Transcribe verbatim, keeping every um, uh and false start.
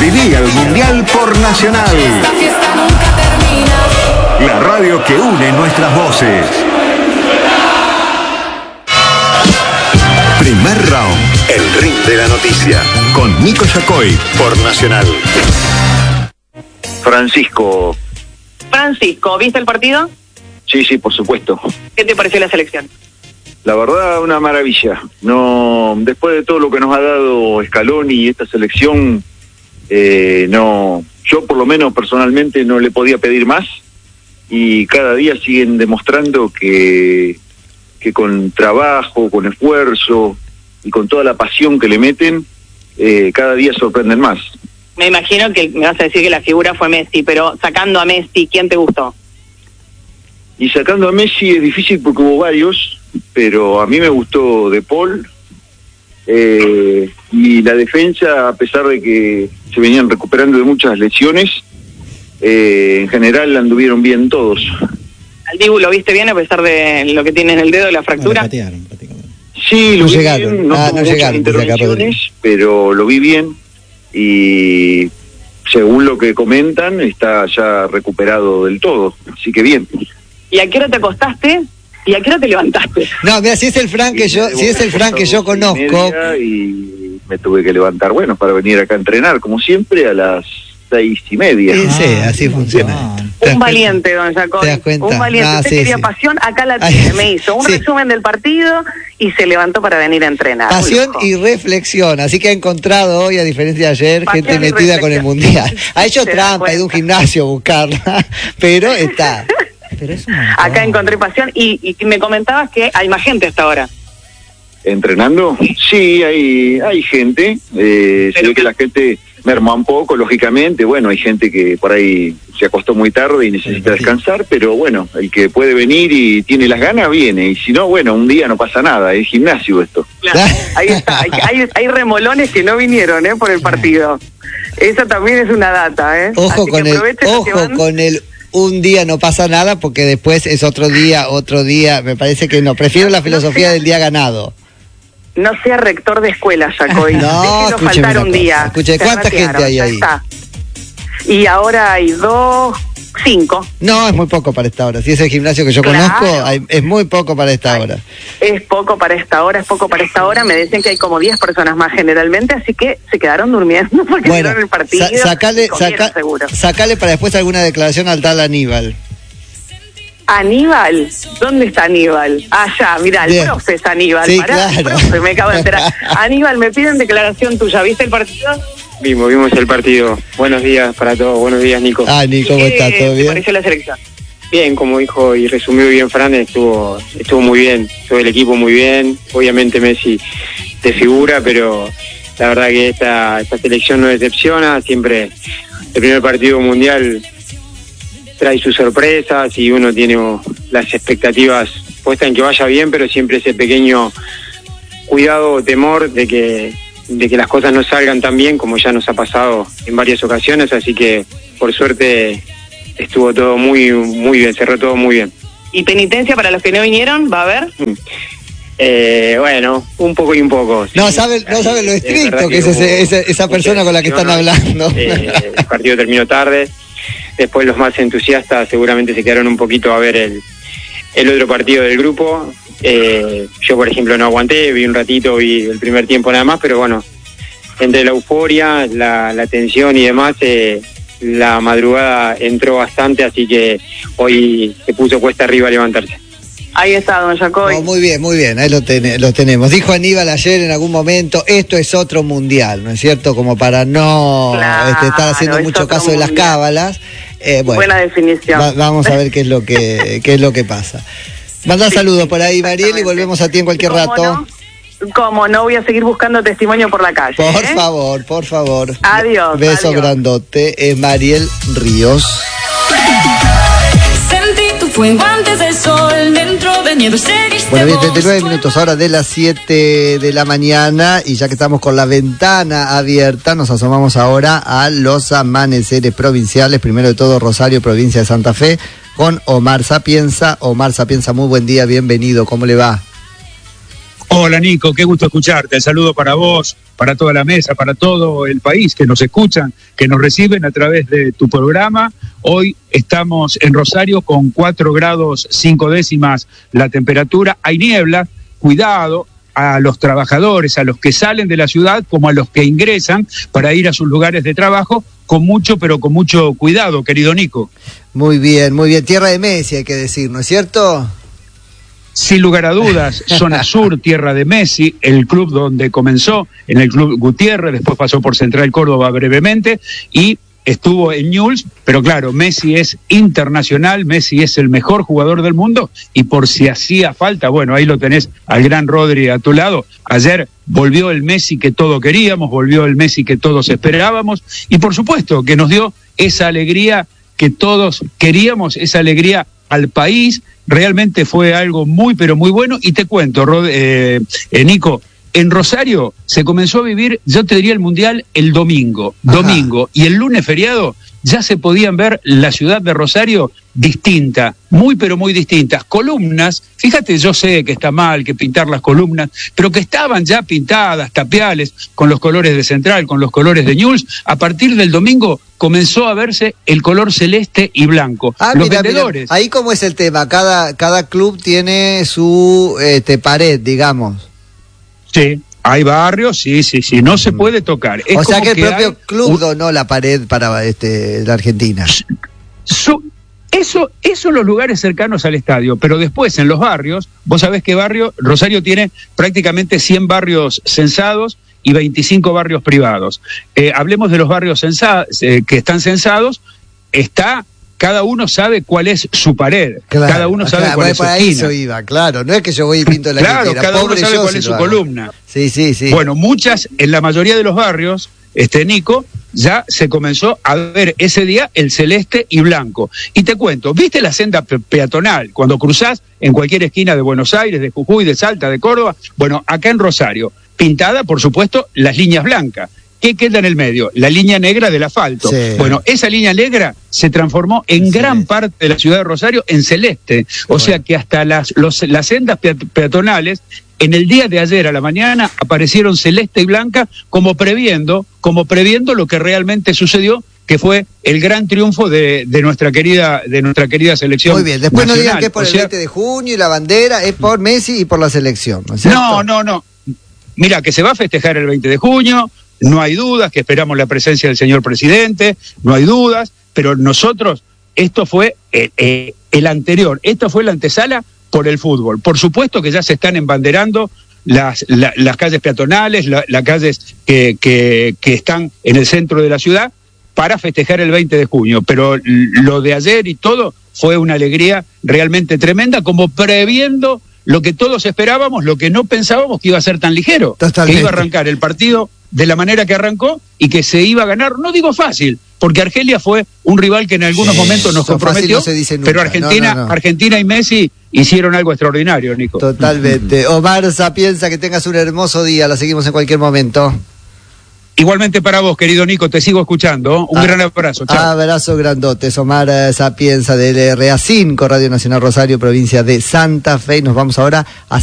Viví el Mundial por Nacional. Esta fiesta nunca termina. La radio que une nuestras voces. Primer round. El ring de la noticia. Con Nico Yacoy por Nacional. Francisco. Francisco, ¿viste el partido? Sí, sí, por supuesto. ¿Qué te pareció la selección? La verdad, una maravilla. No, después de todo lo que nos ha dado Scaloni y esta selección, eh, no, yo por lo menos personalmente no le podía pedir más, y cada día siguen demostrando que, que con trabajo, con esfuerzo y con toda la pasión que le meten, eh, cada día sorprenden más. Me imagino que me vas a decir que la figura fue Messi, pero sacando a Messi, ¿quién te gustó? Y sacando a Messi es difícil porque hubo varios, pero a mí me gustó De Paul, eh, y la defensa, a pesar de que se venían recuperando de muchas lesiones, eh, en general anduvieron bien todos. ¿Al Dibu lo viste bien a pesar de lo que tiene en el dedo, la fractura? No, patearon, prácticamente. Sí, lo No vi llegaron. bien, no Ah, tuvo no muchas llegaron, dice acá intervenciones, pero lo vi bien, y según lo que comentan, está ya recuperado del todo, así que bien. ¿Y a qué hora te acostaste? ¿Y a qué hora te levantaste? No, mira, si es el Fran que yo, si es el Fran que yo conozco. Y me tuve que levantar, bueno, para venir acá a entrenar, como siempre, a las seis y media. Sí, sí, Ah, así funciona. Un valiente, don Jacob. ¿Te das cuenta? Un valiente. Ah, Usted sí, quería sí. pasión, acá la Ay, tiene. Me hizo un sí. resumen del partido y se levantó para venir a entrenar. Pasión Un lujo. y reflexión, así que ha encontrado hoy, a diferencia de ayer, Pasión gente y metida con el reflexión. Mundial. Ha hecho Se da trampa, ha ido a un cuenta. gimnasio a buscarla, pero está. Pero es un montón. Acá encontré pasión y, y me comentabas que hay más gente hasta ahora. ¿Entrenando? Sí, hay hay gente, eh, se Pero ve que que- la gente merma un poco, lógicamente, bueno, hay gente que por ahí se acostó muy tarde y necesita Sí. descansar, pero bueno, el que puede venir y tiene las ganas, viene, y si no, bueno, un día no pasa nada, es gimnasio esto. Claro, ahí está. Hay, hay, hay remolones que no vinieron ¿eh? por el partido. Esa también es una data. ¿eh? Ojo Así con que el, aprovechen los que ojo van. con el un día no pasa nada, porque después es otro día, otro día. Me parece que no. Prefiero la filosofía del día ganado. No sea rector de escuela, Jacoy. No, Déjelo escúcheme faltar una un cosa. día. Escuche, Se ¿cuánta ratearon, gente hay ya ahí? está. Y ahora hay dos, cinco. No, es muy poco para esta hora. Si es el gimnasio que yo Claro. conozco, hay- es muy poco para esta Ay, hora. Es poco para esta hora, es poco para esta hora. Me decían que hay como diez personas más generalmente, así que se quedaron durmiendo porque Bueno, vieron el partido. sa- sacale, y comieron, saca- seguro. sacale para después alguna declaración al tal Aníbal. Aníbal, ¿dónde está Aníbal? Allá, mirá, el Bien. profe es Aníbal. Sí, Pará, claro. profe, me acabo de enterar. Aníbal, me piden declaración tuya. ¿Viste el partido? Vimos, vimos el partido. Buenos días para todos. Buenos días, Nico. Ah, Ni, ¿cómo ¿Qué está? ¿Todo te bien? pareció la selección? Bien, como dijo y resumió bien Fran, estuvo estuvo muy bien. Todo el equipo muy bien. Obviamente Messi de figura, pero la verdad que esta, esta selección no decepciona. Siempre el primer partido mundial trae sus sorpresas y uno tiene las expectativas puestas en que vaya bien, pero siempre ese pequeño cuidado o temor de que de que las cosas no salgan tan bien como ya nos ha pasado en varias ocasiones, así que por suerte estuvo todo muy muy bien, cerró todo muy bien. ¿Y penitencia para los que no vinieron? ¿Va a haber? Eh, bueno, un poco y un poco. No sí. sabe, no sabe lo Es estricto verdad que es hubo ese- esa, esa persona con la que mucha están presión, hablando. eh, el partido terminó tarde. Después los más entusiastas seguramente se quedaron un poquito a ver el, el otro partido del grupo. Eh, yo, por ejemplo, no aguanté, vi un ratito, vi el primer tiempo nada más, pero bueno, entre la euforia, la, la tensión y demás, eh, la madrugada entró bastante, así que hoy se puso cuesta arriba levantarse. Ahí está, don Jacob. No, muy bien, muy bien, ahí lo, ten- lo tenemos. Dijo Aníbal ayer en algún momento, esto es otro mundial, ¿no es cierto? Como para no Claro, este, estar haciendo es mucho otro caso de las mundial. cábalas. Eh, bueno, Buena definición. va- vamos a ver qué es lo que qué es lo que pasa. Manda Sí, saludos por ahí, Mariel, y exactamente. volvemos a ti en cualquier ¿Cómo rato. no? Como no, voy a seguir buscando testimonio por la calle. Por ¿eh? favor, por favor. Adiós, Beso adiós. grandote. Es Mariel Ríos. Sentí tu fuego antes del sol, dentro de miedo seguiste Bueno, bien, vos. treinta y nueve minutos ahora de las siete de la mañana, y ya que estamos con la ventana abierta, nos asomamos ahora a los amaneceres provinciales. Primero de todo, Rosario, provincia de Santa Fe, con Omar Sapienza. Omar Sapienza, muy buen día, bienvenido, ¿cómo le va? Hola Nico, qué gusto escucharte. El saludo para vos, para toda la mesa, para todo el país que nos escuchan, que nos reciben a través de tu programa. Hoy estamos en Rosario con cuatro grados cinco décimas la temperatura. Hay niebla, cuidado a los trabajadores, a los que salen de la ciudad como a los que ingresan para ir a sus lugares de trabajo, con mucho, pero con mucho cuidado, querido Nico. Muy bien, muy bien. Tierra de Messi, hay que decir, ¿no es cierto? Sin lugar a dudas, zona sur, tierra de Messi, el club donde comenzó, en el club Gutiérrez, después pasó por Central Córdoba brevemente y estuvo en Newell's, pero claro, Messi es internacional, Messi es el mejor jugador del mundo y por si hacía falta, bueno, ahí lo tenés al gran Rodri a tu lado. Ayer volvió el Messi que todos queríamos, volvió el Messi que todos esperábamos y por supuesto que nos dio esa alegría que todos queríamos, esa alegría al país. Realmente fue algo muy, pero muy bueno. Y te cuento, Rod, eh, eh, Nico, en Rosario se comenzó a vivir, yo te diría, el Mundial el domingo, Ajá. domingo, y el lunes feriado ya se podían ver la ciudad de Rosario distinta, muy, pero muy distintas. Columnas, fíjate, yo sé que está mal que pintar las columnas, pero que estaban ya pintadas, tapiales, con los colores de Central, con los colores de Newell's. A partir del domingo comenzó a verse el color celeste y blanco. Ah, los mira, vendedores. Mira, ahí cómo es el tema, cada, cada club tiene su este, pared, digamos. Sí, hay barrios, sí, sí, sí, no se puede tocar. Es o sea como que el que propio hay club un... donó la pared para este, la Argentina. Su... Eso, eso en los lugares cercanos al estadio, pero después en los barrios, vos sabés que barrio, Rosario tiene prácticamente cien barrios censados y veinticinco barrios privados. Eh, hablemos de los barrios censados, eh, que están censados, está... Cada uno sabe cuál es su pared, claro, cada uno sabe claro, cuál es su para esquina. Eso iba, claro, no es que yo voy y pinto la Claro, quiera, cada pobre uno sabe yo cuál si es su hago. columna. Sí, sí, sí. Bueno, muchas, en la mayoría de los barrios, este Nico, ya se comenzó a ver ese día el celeste y blanco. Y te cuento, ¿viste la senda pe- peatonal? Cuando cruzás en cualquier esquina de Buenos Aires, de Jujuy, de Salta, de Córdoba, bueno, acá en Rosario, pintada, por supuesto, las líneas blancas. ¿Qué queda en el medio? La línea negra del asfalto. Sí. Bueno, esa línea negra se transformó en sí. gran parte de la ciudad de Rosario en celeste. O bueno. sea que hasta las, los, las sendas peatonales, en el día de ayer a la mañana, aparecieron celeste y blanca como previendo, como previendo lo que realmente sucedió, que fue el gran triunfo de, de nuestra querida de nuestra querida selección. Muy bien, después nacional. No digan que es por o el sea, veinte de junio y la bandera, es por Messi y por la selección, ¿no es cierto? No, no, no. Mira, que se va a festejar el veinte de junio, no hay dudas, que esperamos la presencia del señor presidente, no hay dudas, pero nosotros, esto fue eh, eh, el anterior, esto fue la antesala por el fútbol. Por supuesto que ya se están embanderando las, la, las calles peatonales, las la calles que, que, que están en el centro de la ciudad para festejar el veinte de junio, pero lo de ayer y todo fue una alegría realmente tremenda, como previendo lo que todos esperábamos, lo que no pensábamos que iba a ser tan ligero, Totalmente. que iba a arrancar el partido de la manera que arrancó y que se iba a ganar, no digo fácil, porque Argelia fue un rival que en algunos sí, momentos nos comprometió, no pero Argentina, no, no, no. Argentina y Messi hicieron algo extraordinario, Nico. Totalmente. Omar Sapienza, que tengas un hermoso día, la seguimos en cualquier momento. Igualmente para vos, querido Nico, te sigo escuchando. Un ah, gran abrazo. Chao. Abrazo grandote. Omar Sapienza del R A cinco, Radio Nacional Rosario, provincia de Santa Fe. Nos vamos ahora a